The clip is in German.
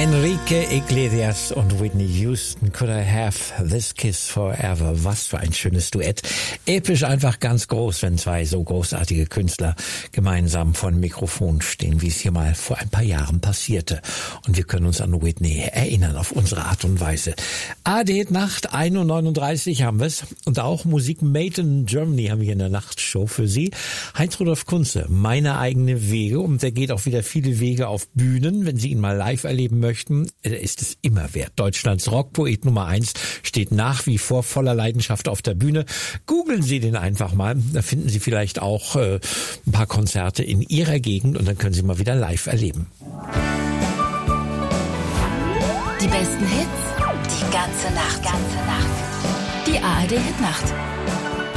Enrique Iglesias und Whitney Houston, Could I Have This Kiss Forever? Was für ein schönes Duett. Episch, einfach ganz groß, wenn zwei so großartige Künstler gemeinsam vor dem Mikrofon stehen, wie es hier mal vor ein paar Jahren passierte. Und wir können uns an Whitney erinnern, auf unsere Art und Weise. ARD Nacht, 1.39 Uhr haben wir es. Und auch Musik Made in Germany haben wir in der Nachtshow für Sie. Heinz-Rudolf Kunze, Meine eigene Wege. Und der geht auch wieder viele Wege auf Bühnen. Wenn Sie ihn mal live erleben möchten, ist es immer wert. Deutschlands Rockpoet Nummer 1 steht nach wie vor voller Leidenschaft auf der Bühne. Googeln Sie den einfach mal. Da finden Sie vielleicht auch ein paar Konzerte in Ihrer Gegend und dann können Sie mal wieder live erleben. Die besten Hits, die ganze Nacht. Die ARD Hitnacht.